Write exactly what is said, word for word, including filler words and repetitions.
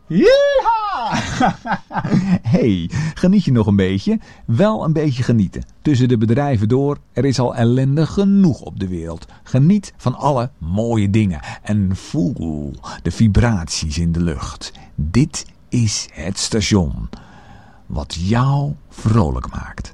Yeeha! Hey, geniet je nog een beetje? Wel een beetje genieten. Tussen de bedrijven door, er is al ellende genoeg op de wereld. Geniet van alle mooie dingen en voel de vibraties in de lucht. Dit is het station wat jou vrolijk maakt.